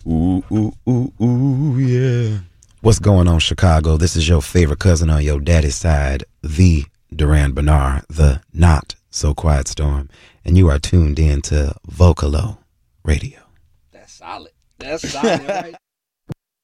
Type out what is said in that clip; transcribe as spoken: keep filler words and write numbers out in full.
Ooh, ooh, ooh, ooh, yeah. What's going on, Chicago? This is your favorite cousin on your daddy's side, the Duran Bernard, the not so quiet storm, and you are tuned in to Vocalo Radio. That's solid. That's solid, right?